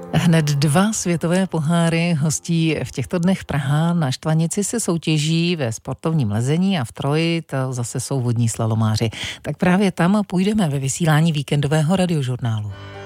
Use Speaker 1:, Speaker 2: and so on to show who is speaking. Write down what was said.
Speaker 1: Hned 2 světové poháry hostí v těchto dnech Praha. Na Štvanici se soutěží ve sportovním lezení a v Troji to zase jsou vodní slalomáři. Tak právě tam půjdeme ve vysílání víkendového radiožurnálu.